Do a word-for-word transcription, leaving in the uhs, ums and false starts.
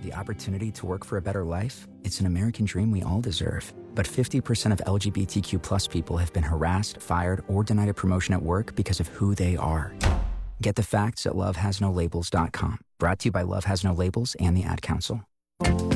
The opportunity to work for a better life? It's an American dream we all deserve. But fifty percent of L G B T Q plus people have been harassed, fired, or denied a promotion at work because of who they are. Get the facts at love has no labels dot com. Brought to you by Love Has No Labels and the Ad Council.